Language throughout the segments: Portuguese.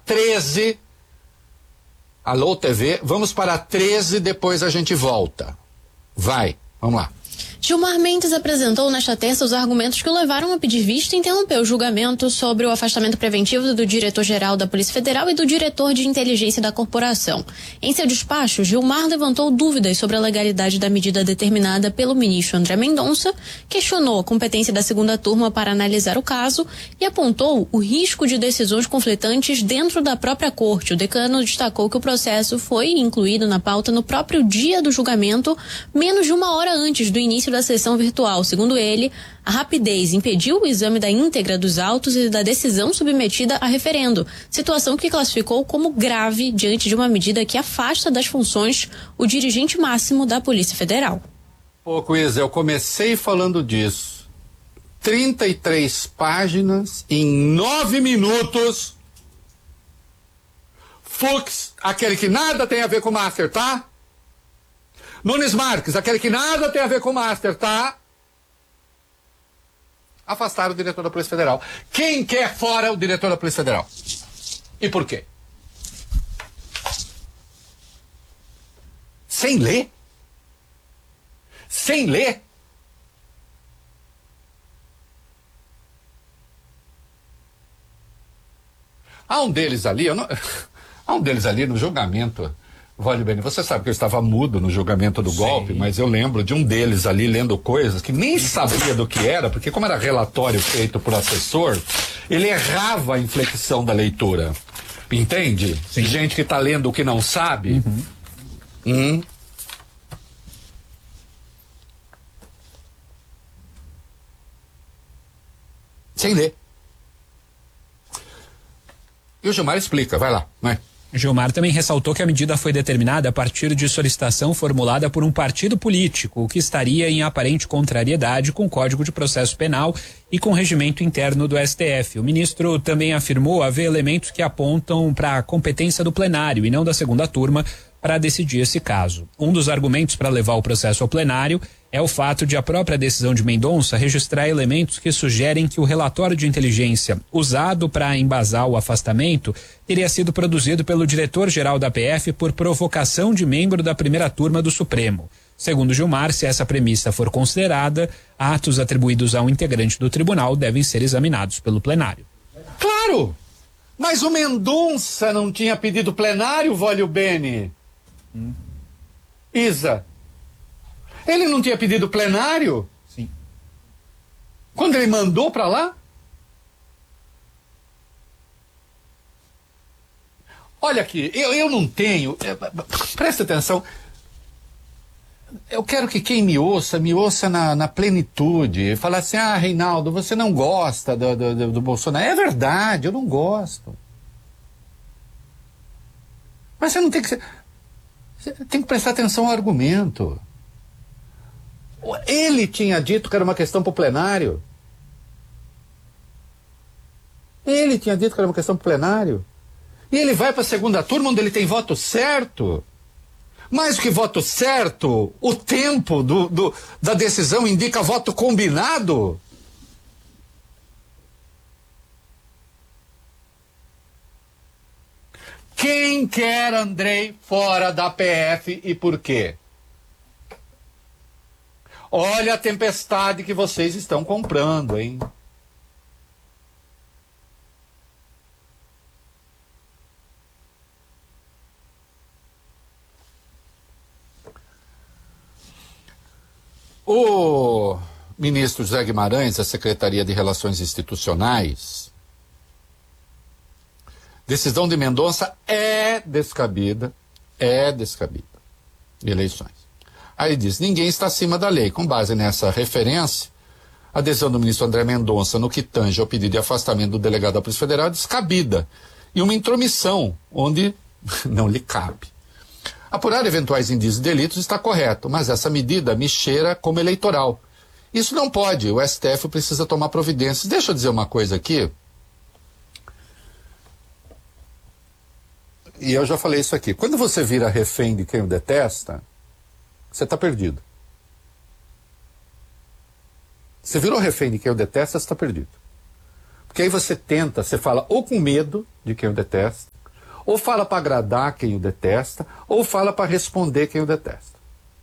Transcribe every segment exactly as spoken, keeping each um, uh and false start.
treze. Alô, T V, vamos para treze, depois a gente volta. Vai, vamos lá. Gilmar Mendes apresentou nesta terça os argumentos que o levaram a pedir vista e interrompeu o julgamento sobre o afastamento preventivo do diretor-geral da Polícia Federal e do diretor de inteligência da corporação. Em seu despacho, Gilmar levantou dúvidas sobre a legalidade da medida determinada pelo ministro André Mendonça, questionou a competência da segunda turma para analisar o caso e apontou o risco de decisões conflitantes dentro da própria corte. O decano destacou que o processo foi incluído na pauta no próprio dia do julgamento, menos de uma hora antes do início da sessão virtual. Segundo ele, a rapidez impediu o exame da íntegra dos autos e da decisão submetida a referendo, situação que classificou como grave diante de uma medida que afasta das funções o dirigente máximo da Polícia Federal. Pô, Quiz, eu comecei falando disso. trinta e três páginas em nove minutos. Fux, aquele que nada tem a ver com o Master, tá? Nunes Marques, aquele que nada tem a ver com o Master, tá? Afastaram o diretor da Polícia Federal. Quem quer fora o diretor da Polícia Federal? E por quê? Sem ler? Sem ler? Há um deles ali, eu não... há um deles ali no julgamento. Vale bem, você sabe que eu estava mudo no julgamento do Sim. golpe, mas eu lembro de um deles ali lendo coisas que nem sabia do que era, porque como era relatório feito por assessor, ele errava a inflexão da leitura. Entende? Sim. Gente que está lendo o que não sabe. Uhum. Hum. Sem ler. E o Gilmar explica, vai lá, vai. Gilmar também ressaltou que a medida foi determinada a partir de solicitação formulada por um partido político, o que estaria em aparente contrariedade com o Código de Processo Penal e com o regimento interno do S T F. O ministro também afirmou haver elementos que apontam para a competência do plenário e não da segunda turma para decidir esse caso. Um dos argumentos para levar o processo ao plenário é o fato de a própria decisão de Mendonça registrar elementos que sugerem que o relatório de inteligência usado para embasar o afastamento teria sido produzido pelo diretor-geral da P F por provocação de membro da primeira turma do Supremo. Segundo Gilmar, se essa premissa for considerada, atos atribuídos a um integrante do tribunal devem ser examinados pelo plenário. Claro! Mas o Mendonça não tinha pedido plenário, Vólio Bene? Hum. Isa, ele não tinha pedido plenário? Sim. Quando ele mandou para lá? Olha aqui, eu, eu não tenho, é, presta atenção, eu quero que quem me ouça, me ouça na, na plenitude, falar assim, ah, Reinaldo, você não gosta do, do, do Bolsonaro. É verdade, eu não gosto. Mas você não tem que ser... Você tem que prestar atenção ao argumento. Ele tinha dito que era uma questão para o plenário. Ele tinha dito que era uma questão para o plenário. E ele vai para a segunda turma onde ele tem voto certo. Mais do que voto certo, o tempo do, do, da decisão indica voto combinado. Quem quer Andrei fora da P F e por quê? Olha a tempestade que vocês estão comprando, hein? O ministro José Guimarães, da Secretaria de Relações Institucionais, decisão de Mendonça é descabida, é descabida. Eleições. Aí diz, ninguém está acima da lei. Com base nessa referência, a decisão do ministro André Mendonça no que tange ao pedido de afastamento do delegado da Polícia Federal é descabida. E uma intromissão, onde não lhe cabe. Apurar eventuais indícios de delitos está correto, mas essa medida me cheira como eleitoral. Isso não pode, o S T F precisa tomar providências. Deixa eu dizer uma coisa aqui. E eu já falei isso aqui. Quando você vira refém de quem o detesta, você está perdido. Você virou refém de quem o detesta, você está perdido. Porque aí você tenta, você fala ou com medo de quem o detesta, Ou fala para agradar quem o detesta, ou fala para responder quem o detesta.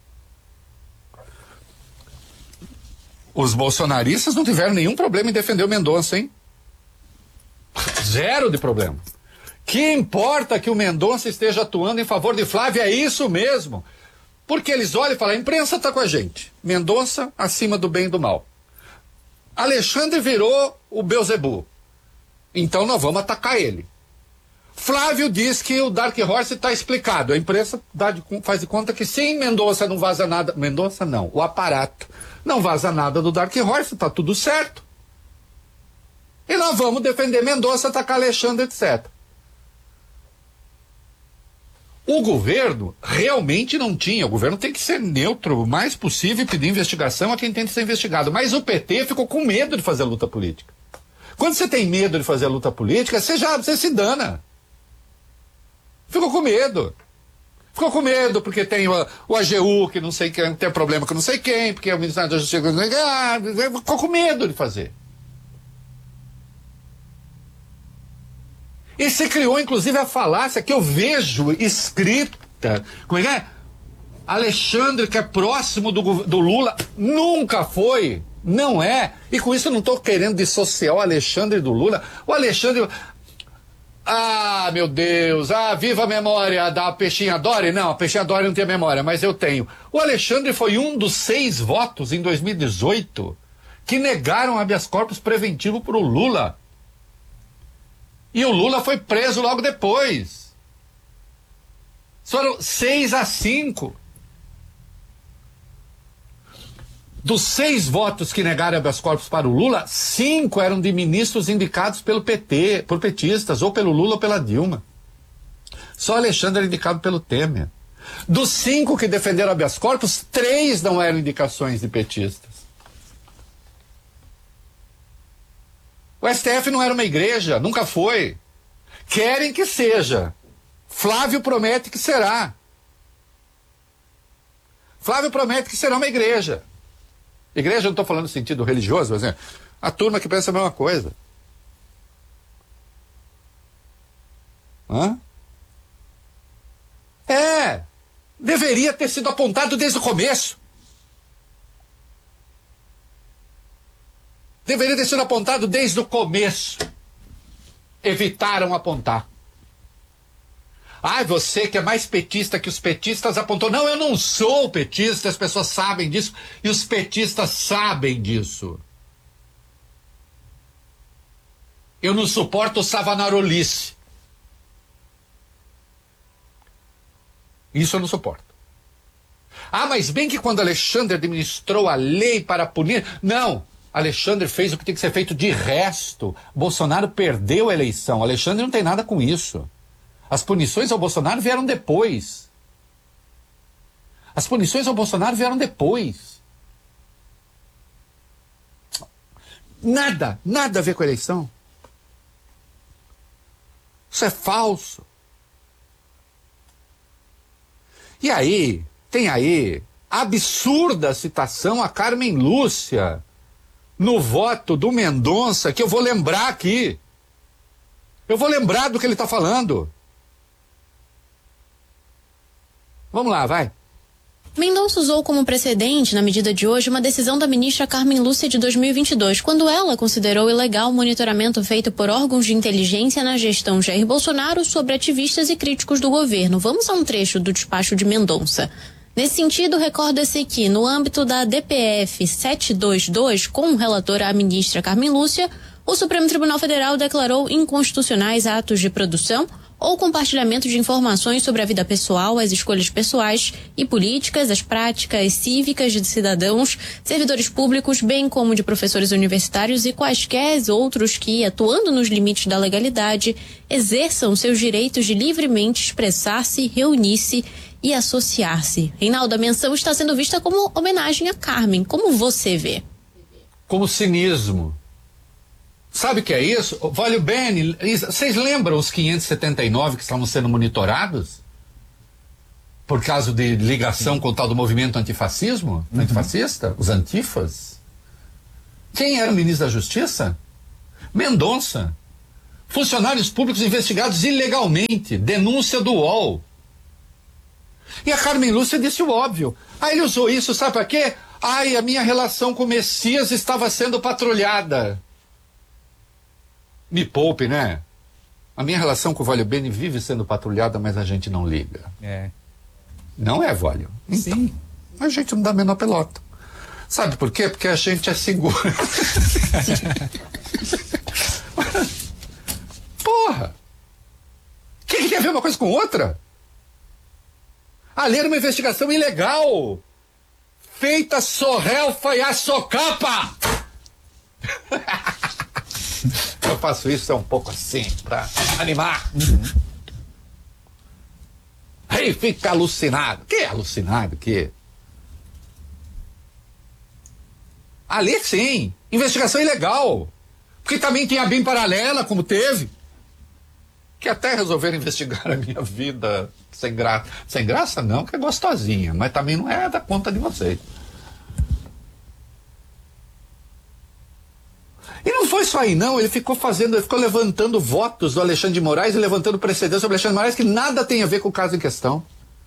Os bolsonaristas não tiveram nenhum problema em defender o Mendonça, hein? Zero de problema. Que importa que o Mendonça esteja atuando em favor de Flávio, é isso mesmo. Porque eles olham e falam, a imprensa está com a gente. Mendonça acima do bem e do mal. Alexandre virou o Beelzebub. Então nós vamos atacar ele. Flávio diz que o Dark Horse está explicado. A imprensa dá de, faz de conta que sim, Mendonça não vaza nada. Mendonça não, o aparato. Não vaza nada do Dark Horse, está tudo certo. E nós vamos defender Mendonça, atacar Alexandre, etcétera. O governo realmente não tinha. O governo tem que ser neutro o mais possível e pedir investigação a quem tem que ser investigado. Mas o P T ficou com medo de fazer a luta política. Quando você tem medo de fazer a luta política, você já você se dana. Ficou com medo. Ficou com medo porque tem o, o A G U, que não sei quem, tem problema com não sei quem, porque é o Ministério da Justiça, ah, ficou com medo de fazer. E se criou, inclusive, a falácia que eu vejo escrita. Como é que é? Alexandre, que é próximo do, do Lula, nunca foi. Não é. E com isso eu não estou querendo dissociar o Alexandre do Lula. O Alexandre... Ah, meu Deus. Ah, viva a memória da Peixinha Dori. Não, a Peixinha Dori não tem memória, mas eu tenho. O Alexandre foi um dos seis votos em dois mil e dezoito que negaram habeas corpus preventivo para o Lula. E o Lula foi preso logo depois. Foram seis a cinco. Dos seis votos que negaram habeas corpus para o Lula, cinco eram de ministros indicados pelo P T, por petistas, ou pelo Lula ou pela Dilma. Só Alexandre era indicado pelo Temer. Dos cinco que defenderam habeas corpus, três não eram indicações de petistas. O S T F não era uma igreja, nunca foi. Querem que seja. Flávio promete que será. Flávio promete que será uma igreja. Igreja, eu não estou falando no sentido religioso, mas é a turma que pensa a mesma coisa. Hã? É, deveria ter sido apontado desde o começo. Deveria ter sido apontado desde o começo. Evitaram apontar. Ah, você que é mais petista que os petistas apontou. Não, eu não sou petista, as pessoas sabem disso e os petistas sabem disso. Eu não suporto savanarolice. Isso eu não suporto. Ah, mas bem que quando Alexandre administrou a lei para punir... Não, Alexandre fez o que tem que ser feito de resto. Bolsonaro perdeu a eleição. Alexandre não tem nada com isso. As punições ao Bolsonaro vieram depois. As punições ao Bolsonaro vieram depois. Nada, nada a ver com a eleição. Isso é falso. E aí, tem aí a absurda citação a Carmen Lúcia no voto do Mendonça, que eu vou lembrar aqui. Eu vou lembrar do que ele está falando. Vamos lá, vai. Mendonça usou como precedente, na medida de hoje, uma decisão da ministra Carmen Lúcia de dois mil e vinte e dois, quando ela considerou ilegal o monitoramento feito por órgãos de inteligência na gestão Jair Bolsonaro sobre ativistas e críticos do governo. Vamos a um trecho do despacho de Mendonça. Nesse sentido, recorda-se que, no âmbito da D P F setecentos e vinte e dois, com relatora a ministra Carmen Lúcia, o Supremo Tribunal Federal declarou inconstitucionais atos de produção ou compartilhamento de informações sobre a vida pessoal, as escolhas pessoais e políticas, as práticas cívicas de cidadãos, servidores públicos, bem como de professores universitários e quaisquer outros que, atuando nos limites da legalidade, exerçam seus direitos de livremente expressar-se, reunir-se e associar-se. Reinaldo, a menção está sendo vista como homenagem a Carmen. Como você vê? Como cinismo. Sabe o que é isso? Vale bem, vocês lembram os quinhentos e setenta e nove que estavam sendo monitorados? Por causa de ligação com o tal do movimento antifascismo? Uhum. Antifascista? Os antifas? Quem era o ministro da Justiça? Mendonça. Funcionários públicos investigados ilegalmente. Denúncia do U O L. E a Carmen Lúcia disse o óbvio. Ah, ele usou isso, sabe para quê? Ai, a minha relação com o Messias estava sendo patrulhada. Me poupe, né? A minha relação com o Vólio Bene vive sendo patrulhada, mas a gente não liga. É. Não é, Vólio? Então, sim. A gente não dá a menor pelota. Sabe por quê? Porque a gente é seguro. Porra! O que, que tem a ver uma coisa com outra? Ali era uma investigação ilegal. Feita sorrelfa e a socapa. Eu faço isso é um pouco assim, pra animar. Uhum. Aí fica alucinado. Que é alucinado? Que? Ali sim, investigação ilegal. Porque também tinha bem paralela, como teve. Que até resolveram investigar a minha vida sem graça. Sem graça não, que é gostosinha, mas também não é da conta de vocês. E não foi só aí não, ele ficou fazendo, ele ficou levantando votos do Alexandre de Moraes e levantando precedentes sobre Alexandre de Moraes que nada tem a ver com o caso em questão.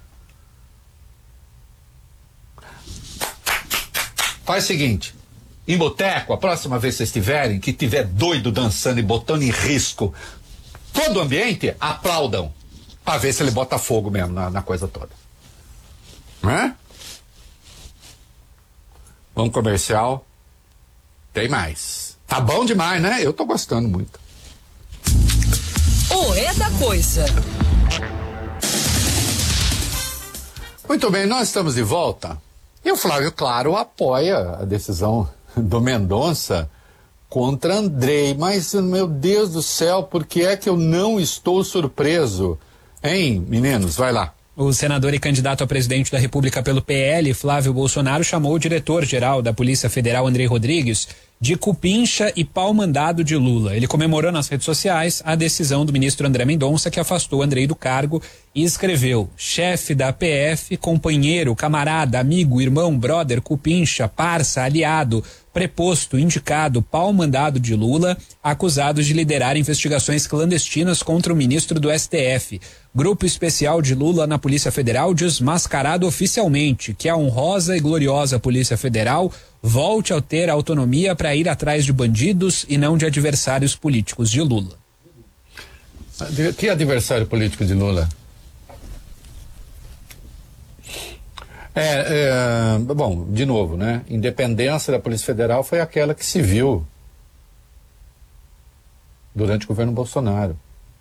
Faz o seguinte, em boteco, a próxima vez que vocês estiverem, que tiver doido dançando e botando em risco todo o ambiente, aplaudam. Pra ver se ele bota fogo mesmo na, na coisa toda. Não é? Vamos comercial. Tem mais. Tá bom demais, né? Eu tô gostando muito. O É da Coisa. Muito bem, nós estamos de volta. E o Flávio, claro, apoia a decisão do Mendonça contra Andrei. Mas, meu Deus do céu, por que é que eu não estou surpreso? Hein, meninos? Vai lá. O senador e candidato a presidente da República pelo P L, Flávio Bolsonaro, chamou o diretor-geral da Polícia Federal, Andrei Rodrigues, de cupincha e pau-mandado de Lula. Ele comemorou nas redes sociais a decisão do ministro André Mendonça, que afastou Andrei do cargo, e escreveu: chefe da P F, companheiro, camarada, amigo, irmão, brother, cupincha, parça, aliado, preposto, indicado, pau-mandado de Lula, acusados de liderar investigações clandestinas contra o ministro do S T F. Grupo especial de Lula na Polícia Federal desmascarado oficialmente, que a honrosa e gloriosa Polícia Federal volte a ter autonomia para ir atrás de bandidos e não de adversários políticos de Lula. Que adversário político de Lula? É, é, bom, de novo, né? Independência da Polícia Federal foi aquela que se viu durante o governo Bolsonaro.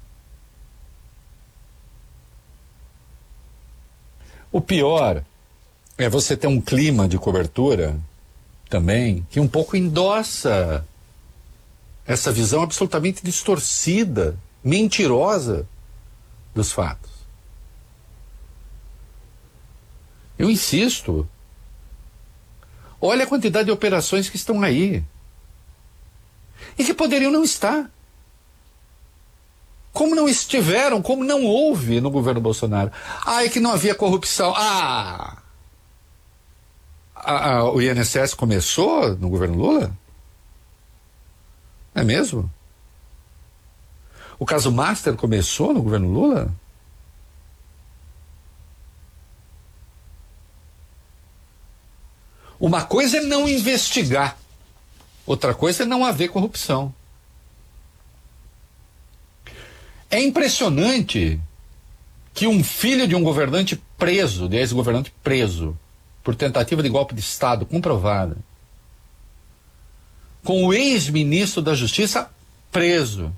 O pior é você ter um clima de cobertura também que um pouco endossa essa visão absolutamente distorcida, mentirosa dos fatos. Eu insisto, olha a quantidade de operações que estão aí e que poderiam não estar. Como não estiveram, como não houve no governo Bolsonaro. Ah, é que não havia corrupção. Ah! A, a, o I N S S começou no governo Lula? É mesmo? O caso Master começou no governo Lula? Uma coisa é não investigar, outra coisa é não haver corrupção. É impressionante que um filho de um governante preso, de ex-governante preso, por tentativa de golpe de Estado comprovada, com o ex-ministro da Justiça preso,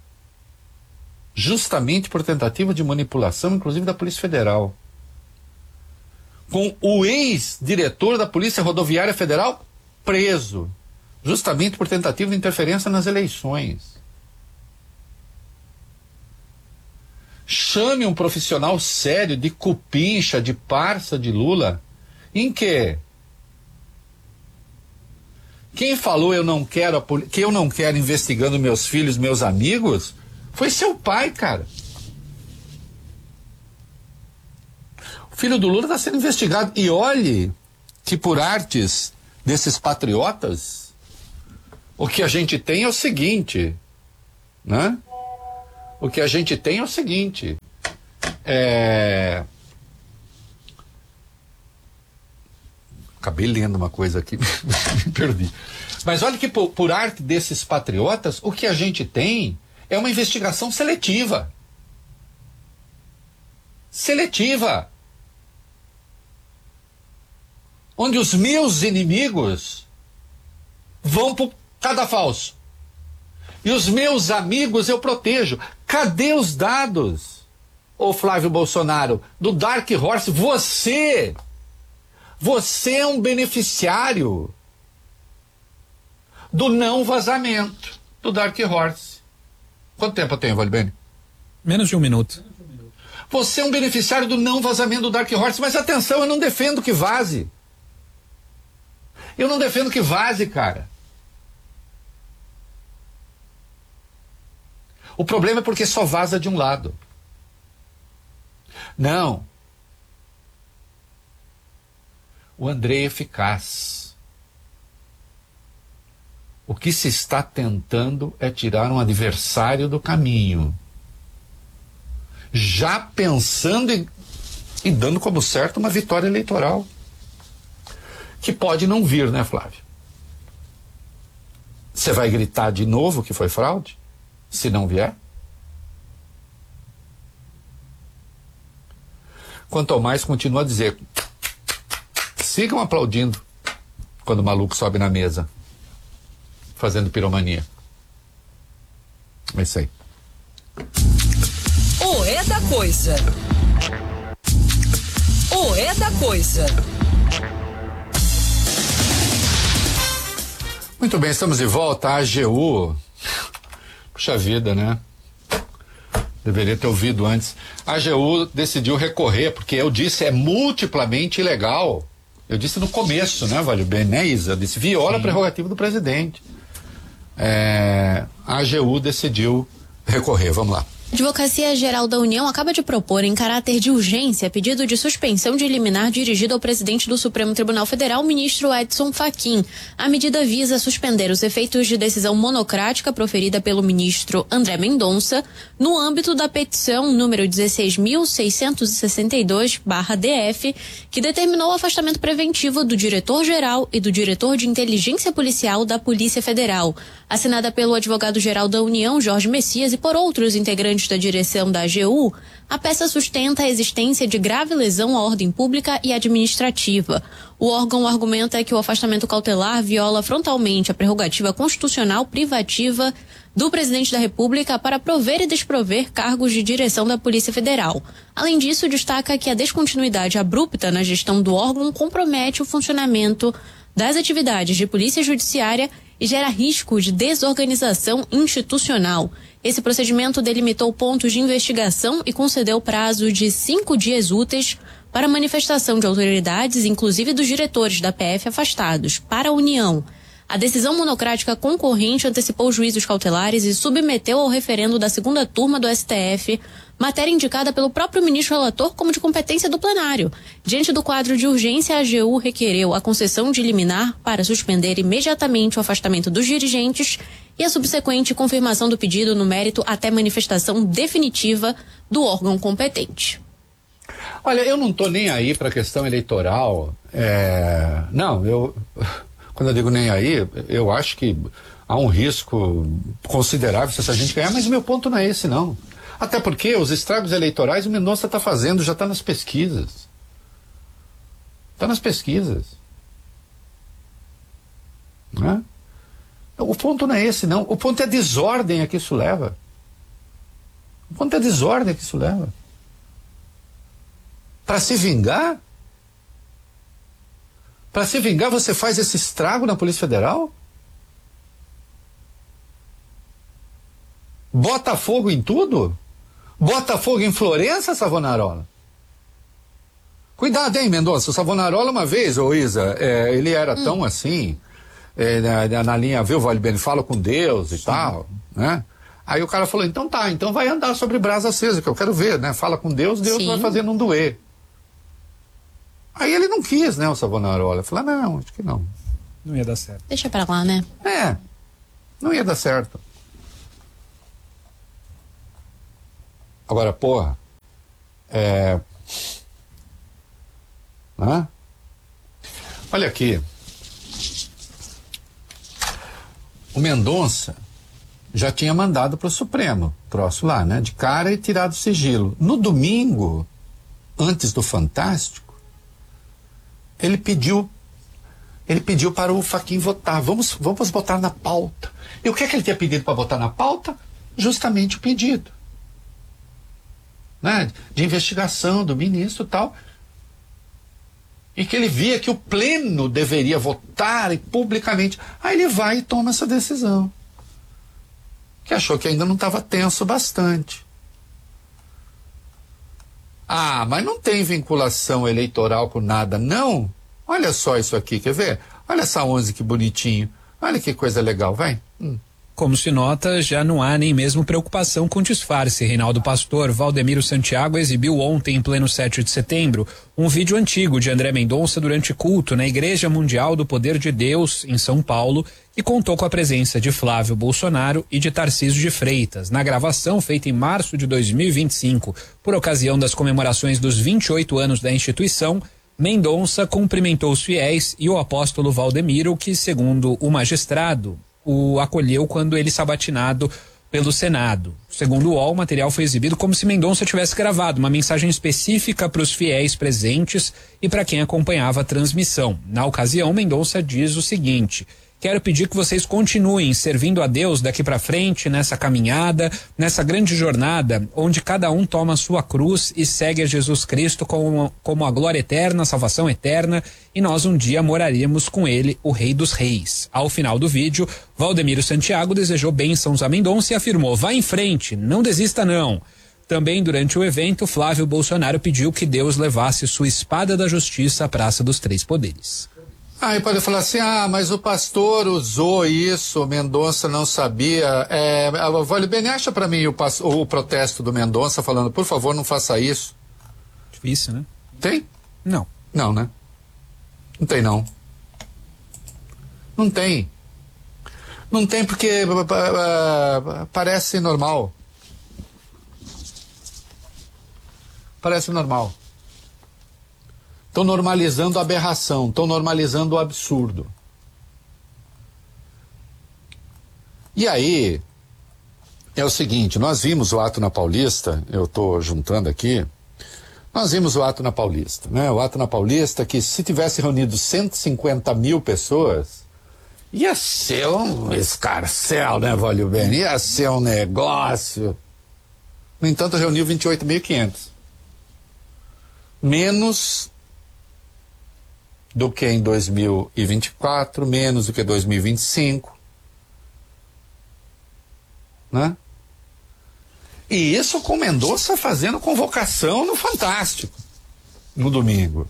justamente por tentativa de manipulação, inclusive da Polícia Federal, com o ex-diretor da Polícia Rodoviária Federal preso, justamente por tentativa de interferência nas eleições. Chame um profissional sério de cupincha, de parça de Lula. Em quê? Quem falou eu não quero a poli- que eu não quero investigando meus filhos, meus amigos, foi seu pai, cara. O filho do Lula está sendo investigado. E olhe que por artes desses patriotas, o que a gente tem é o seguinte, né? O que a gente tem é o seguinte, é... acabei lendo uma coisa aqui, me perdi. Mas olha que por, por arte desses patriotas, o que a gente tem é uma investigação seletiva. Seletiva. Onde os meus inimigos vão por cada falso. E os meus amigos eu protejo. Cadê os dados, ô Flávio Bolsonaro, do Dark Horse? Você, você é um beneficiário do não vazamento do Dark Horse. Quanto tempo eu tenho, Valibene? Menos de um minuto. Você é um beneficiário do não vazamento do Dark Horse, mas atenção, eu não defendo que vaze. Eu não defendo que vaze, cara. O problema é porque só vaza de um lado. Não. O André é eficaz. O que se está tentando é tirar um adversário do caminho. Já pensando e, e dando como certo uma vitória eleitoral. Que pode não vir, né, Flávio? Você vai gritar de novo que foi fraude? Se não vier? Quanto ao mais, continua a dizer, sigam aplaudindo quando o maluco sobe na mesa, fazendo piromania. É isso aí. O é da coisa. O é da coisa. Muito bem, estamos de volta. A AGU. Puxa vida, né? Deveria ter ouvido antes. A AGU decidiu recorrer, porque eu disse é multiplamente ilegal. Eu disse no começo, né, Valibene, né, Isa? Eu disse viola a prerrogativa do presidente. É, a AGU decidiu recorrer. Vamos lá. A Advocacia Geral da União acaba de propor, em caráter de urgência, pedido de suspensão de liminar dirigido ao presidente do Supremo Tribunal Federal, ministro Edson Fachin. A medida visa suspender os efeitos de decisão monocrática proferida pelo ministro André Mendonça no âmbito da petição número dezesseis mil seiscentos e sessenta e dois barra D F, que determinou o afastamento preventivo do diretor-geral e do diretor de inteligência policial da Polícia Federal. Assinada pelo advogado-geral da União, Jorge Messias, e por outros integrantes da direção da AGU, a peça sustenta a existência de grave lesão à ordem pública e administrativa. O órgão argumenta que o afastamento cautelar viola frontalmente a prerrogativa constitucional privativa do presidente da República para prover e desprover cargos de direção da Polícia Federal. Além disso, destaca que a descontinuidade abrupta na gestão do órgão compromete o funcionamento das atividades de polícia judiciária e gera risco de desorganização institucional. Esse procedimento delimitou pontos de investigação e concedeu prazo de cinco dias úteis para manifestação de autoridades, inclusive dos diretores da P F afastados, para a União. A decisão monocrática concorrente antecipou juízos cautelares e submeteu ao referendo da segunda turma do S T F, matéria indicada pelo próprio ministro relator como de competência do plenário. Diante do quadro de urgência, a AGU requereu a concessão de liminar para suspender imediatamente o afastamento dos dirigentes e a subsequente confirmação do pedido no mérito até manifestação definitiva do órgão competente. Olha, eu não estou nem aí para a questão eleitoral. É... Não, eu... Quando eu digo nem aí, eu acho que há um risco considerável se essa gente ganhar, mas o meu ponto não é esse, não. Até porque os estragos eleitorais o Mendonça está fazendo, já está nas pesquisas. Está nas pesquisas. Né? O ponto não é esse, não. O ponto é a desordem a que isso leva. O ponto é a desordem a que isso leva. Para se vingar? Para se vingar, você faz esse estrago na Polícia Federal? Bota fogo em tudo? Bota fogo em Florença, Savonarola? Cuidado, hein, Mendonça? O Savonarola, uma vez, ô Isa, é, ele era hum. tão assim, é, na, na linha, viu, Valibene, fala com Deus e Sim. tal, né? Aí o cara falou, então tá, então vai andar sobre brasa acesa, que eu quero ver, né? Fala com Deus, Deus Sim. vai fazer não doer. Aí ele não quis, né, o Savonarola. Falou, não, acho que não. Não ia dar certo. Deixa pra lá, né? É, não ia dar certo. Agora, porra, é... Hã? Olha aqui. O Mendonça já tinha mandado para o Supremo, troço lá, né? De cara e tirado o sigilo. No domingo, antes do Fantástico, ele pediu, ele pediu para o Fachin votar. Vamos, vamos botar na pauta. E o que é que ele tinha pedido para botar na pauta? Justamente o pedido, né? De investigação do ministro e tal. E que ele via que o pleno deveria votar e publicamente. Aí ele vai e toma essa decisão. Que achou que ainda não estava tenso bastante. Ah, mas não tem vinculação eleitoral com nada, não? Olha só isso aqui, quer ver? Olha essa onze, que bonitinho. Olha que coisa legal, vai. Hum. Como se nota, já não há nem mesmo preocupação com disfarce. Reinaldo Pastor Valdemiro Santiago exibiu ontem, em pleno sete de setembro, um vídeo antigo de André Mendonça durante culto na Igreja Mundial do Poder de Deus, em São Paulo, e contou com a presença de Flávio Bolsonaro e de Tarcísio de Freitas. Na gravação, feita em março de dois mil e vinte e cinco, por ocasião das comemorações dos vinte e oito anos da instituição, Mendonça cumprimentou os fiéis e o apóstolo Valdemiro, que, segundo o magistrado, o acolheu quando ele sabatinado pelo Senado. Segundo o U O L, o material foi exibido como se Mendonça tivesse gravado uma mensagem específica para os fiéis presentes e para quem acompanhava a transmissão. Na ocasião, Mendonça diz o seguinte: quero pedir que vocês continuem servindo a Deus daqui para frente, nessa caminhada, nessa grande jornada, onde cada um toma a sua cruz e segue a Jesus Cristo como, como a glória eterna, a salvação eterna, e nós um dia moraremos com ele, o Rei dos Reis. Ao final do vídeo, Valdemiro Santiago desejou bênçãos a Mendonça e afirmou: vá em frente, não desista não. Também durante o evento, Flávio Bolsonaro pediu que Deus levasse sua espada da justiça à Praça dos Três Poderes. Aí pode falar assim, ah, mas o pastor usou isso, o Mendonça não sabia. É, Vale Bene, acha para mim o, o protesto do Mendonça falando, por favor, não faça isso. Difícil, né? Tem? Não. Não, né? Não tem, não. Não tem. Não tem porque uh, uh, parece normal. Parece normal. Estão normalizando a aberração, estão normalizando o absurdo. E aí, é o seguinte, nós vimos o ato na Paulista, eu estou juntando aqui, nós vimos o ato na Paulista, né? O ato na Paulista que se tivesse reunido cento e cinquenta mil pessoas, ia ser um escarcel, né, Vale Bene? Ia ser um negócio. No entanto, reuniu vinte e oito mil e quinhentos. Menos do que em dois mil e vinte e quatro, menos do que dois mil e vinte e cinco, né? E isso com Mendonça fazendo convocação no Fantástico, no domingo.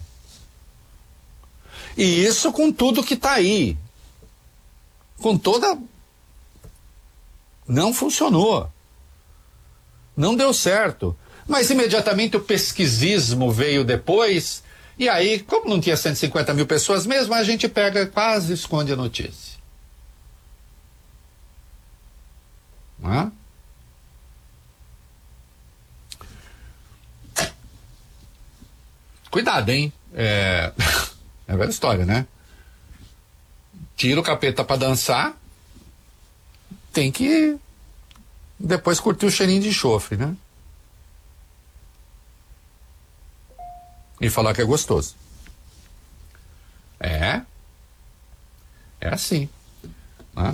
E isso com tudo que está aí, com toda... Não funcionou, não deu certo, mas imediatamente o pesquisismo veio depois. E aí, como não tinha cento e cinquenta mil pessoas mesmo, a gente pega, quase esconde a notícia. Não é? Cuidado, hein? É, é a velha história, né? Tira o capeta pra dançar, tem que depois curtir o cheirinho de enxofre, né? E falar que é gostoso. É. É assim. Né?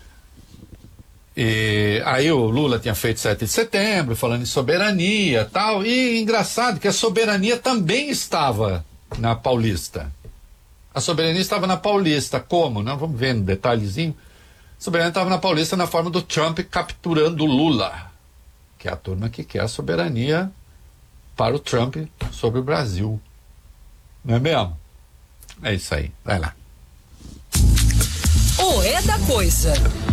E aí o Lula tinha feito sete de setembro, falando em soberania e tal. E engraçado que a soberania também estava na Paulista. A soberania estava na Paulista. Como? Não, vamos ver no detalhezinho. A soberania estava na Paulista na forma do Trump capturando o Lula, que é a turma que quer a soberania para o Trump sobre o Brasil. Não é mesmo? É isso aí. Vai lá. O É da Coisa.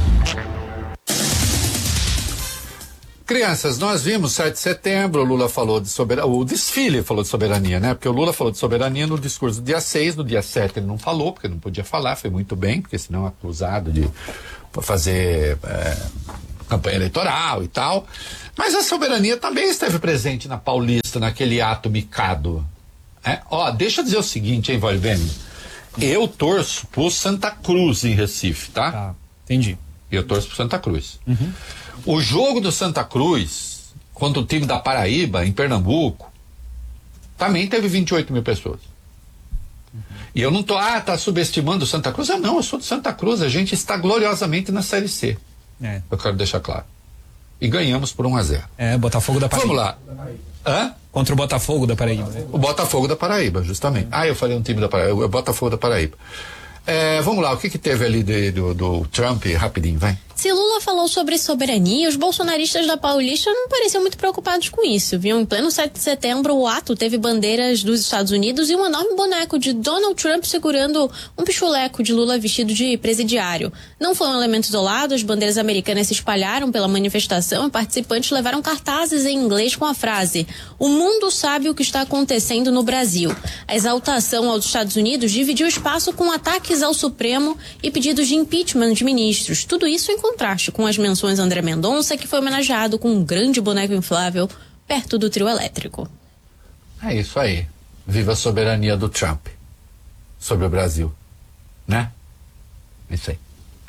Crianças, nós vimos sete de setembro, o Lula falou de soberania, o desfile falou de soberania, né? Porque o Lula falou de soberania no discurso do dia seis, no dia sete ele não falou, porque não podia falar, foi muito bem, porque senão é acusado de fazer... É, campanha eleitoral e tal. Mas a soberania também esteve presente na Paulista, naquele ato micado. É, ó, deixa eu dizer o seguinte, hein, Valvene? Eu torço por Santa Cruz em Recife, tá? Tá, entendi. Eu torço por Santa Cruz. Uhum. O jogo do Santa Cruz contra o time da Paraíba, em Pernambuco, também teve vinte e oito mil pessoas. Uhum. E eu não tô, ah, tá subestimando o Santa Cruz. Ah, não, eu sou de Santa Cruz, a gente está gloriosamente na Série C. É. Eu quero deixar claro. E ganhamos por um a zero. É, Botafogo da Paraíba. Vamos lá. Hã? Contra o Botafogo da Paraíba. Né? O Botafogo da Paraíba, justamente. Ah, eu falei um time da Paraíba, o Botafogo da Paraíba. É, vamos lá, o que que teve ali de, do, do Trump, rapidinho, vai. Se Lula falou sobre soberania, os bolsonaristas da Paulista não pareciam muito preocupados com isso. Viam em pleno sete de setembro, o ato teve bandeiras dos Estados Unidos e um enorme boneco de Donald Trump segurando um pichuleco de Lula vestido de presidiário. Não foi um elemento isolado, as bandeiras americanas se espalharam pela manifestação e participantes levaram cartazes em inglês com a frase: "O mundo sabe o que está acontecendo no Brasil". A exaltação aos Estados Unidos dividiu espaço com ataques ao Supremo e pedidos de impeachment de ministros. Tudo isso em contraste com as menções a André Mendonça, que foi homenageado com um grande boneco inflável perto do trio elétrico. É isso aí. Viva a soberania do Trump sobre o Brasil, né? Isso aí.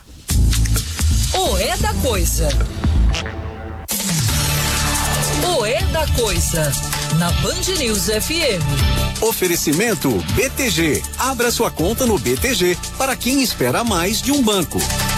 O É da Coisa. O É da Coisa. Na Band News F M. Oferecimento B T G. Abra sua conta no B T G para quem espera mais de um banco.